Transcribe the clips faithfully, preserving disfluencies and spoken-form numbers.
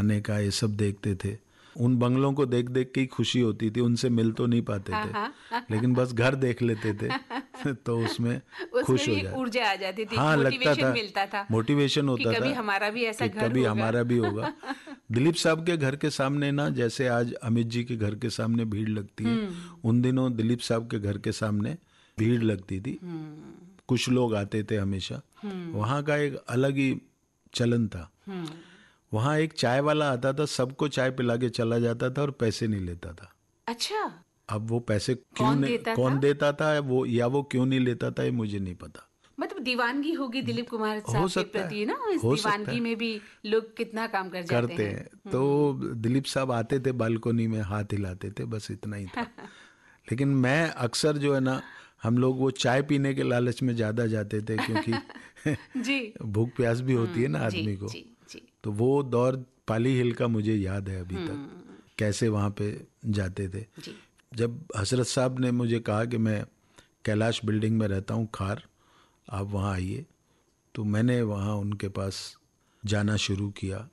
खाने का, ये सब देखते थे। उन बंगलों को देख देख के ही खुशी होती थी। उनसे मिल तो नहीं पाते थे, लेकिन बस घर देख लेते थे तो उसमें खुश हो जाए, ऊर्जा आ जाती थी, हाँ, मोटिवेशन लगता था, मिलता था, मोटिवेशन होता कि था कभी हमारा भी ऐसा कि घर कभी होगा। हमारा भी होगा। दिलीप साहब के घर के सामने ना, जैसे आज अमित जी के घर के सामने भीड़ लगती है, उन दिनों दिलीप साहब के घर के सामने भीड़ लगती थी। कुछ लोग आते थे हमेशा। वहाँ का एक अलग ही चलन था। वहाँ एक चाय वाला आता था, सबको चाय पिला के चला जाता था और पैसे नहीं लेता था। अच्छा, अब वो पैसे क्यों कौन नहीं, देता कौन था? देता था वो, या वो क्यों नहीं लेता था, ये मुझे नहीं पता। मतलब दीवानगी होगी दिलीप कुमार साहब के प्रति ना, इस दीवानगी में भी लोग कितना काम कर जाते करते हैं, हैं। तो दिलीप साहब आते थे, बालकोनी में हाथ हिलाते थे, बस इतना ही था। लेकिन मैं अक्सर जो है ना, हम लोग वो चाय पीने के लालच में ज्यादा जाते थे, क्योंकि जी, भूख प्यास भी होती है ना आदमी को। जी, जी। तो वो दौर पाली हिल का मुझे याद है अभी तक, कैसे वहाँ पे जाते थे। जी। जब हजरत साहब ने मुझे कहा कि मैं कैलाश बिल्डिंग में रहता हूँ, खार, आप वहाँ आइए, तो मैंने वहाँ उनके पास जाना शुरू किया।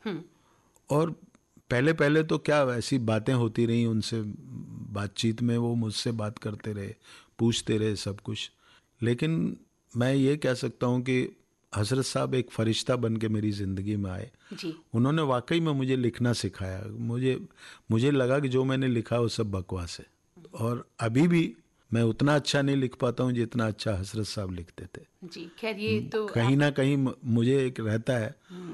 और पहले पहले तो क्या, ऐसी बातें होती रही उनसे, बातचीत में वो मुझसे बात करते रहे, पूछते रहे सब कुछ। लेकिन मैं ये कह सकता हूँ कि हजरत साहब एक फरिश्ता बन के मेरी ज़िंदगी में आए। जी। उन्होंने वाकई में मुझे लिखना सिखाया। मुझे मुझे लगा कि जो मैंने लिखा वो सब बकवास है, और अभी भी मैं उतना अच्छा नहीं लिख पाता हूँ जितना अच्छा हजरत साहब लिखते थे। जी, खैर ये तो कहीं ना कहीं मुझे एक रहता है,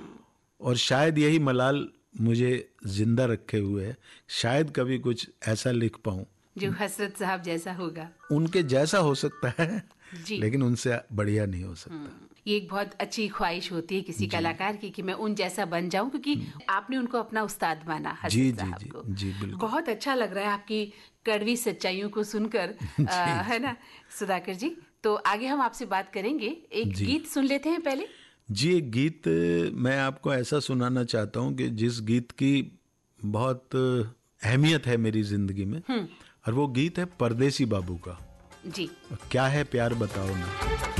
और शायद यही मलाल मुझे जिंदा रखे हुए है, शायद कभी कुछ ऐसा लिख पाऊं जो हजरत साहब जैसा होगा। उनके जैसा हो सकता है, जी। लेकिन उनसे बढ़िया नहीं हो सकता। ये एक बहुत अच्छी ख्वाहिश होती है किसी कलाकार की कि मैं उन जैसा बन जाऊं, क्योंकि आपने उनको अपना उस्ताद माना, हजरत जी साहब जी को। जी जी बिल्कुल। बहुत अच्छा लग रहा है आपकी कड़वी सच्चाइयों को सुनकर, आ, है ना सुधाकर जी। तो आगे हम आपसे बात करेंगे, एक गीत सुन लेते हैं पहले। जी, एक गीत मैं आपको ऐसा सुनाना चाहता हूँ कि जिस गीत की बहुत अहमियत है मेरी जिंदगी में, और वो गीत है परदेसी बाबू का। जी। क्या है प्यार बताओ ना।